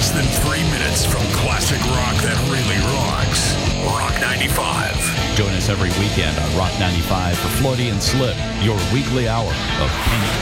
less than 3 minutes from classic rock that really rocks. Rock 95. Join us every weekend on Rock 95 for Floydie and Slip, your weekly hour of Penny